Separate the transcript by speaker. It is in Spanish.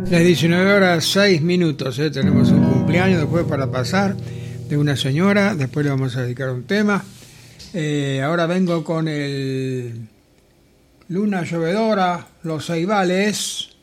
Speaker 1: Las 19 horas 6 minutos, tenemos un cumpleaños después para pasar de una señora, después le vamos a dedicar un tema. Ahora vengo con el Luna Llovedora, Los Ceibales.